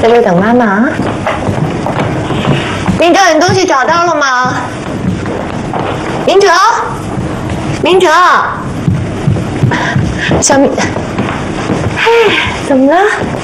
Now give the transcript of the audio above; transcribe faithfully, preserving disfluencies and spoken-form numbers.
在这等妈妈。明哲，你东西找到了吗？明哲，明哲，小明，哎，怎么了？